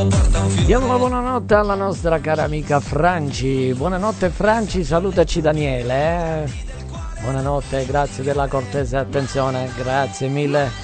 Diamo la buonanotte alla nostra cara amica Franci. Buonanotte Franci, salutaci Daniele. Buonanotte, grazie della cortese attenzione, grazie mille.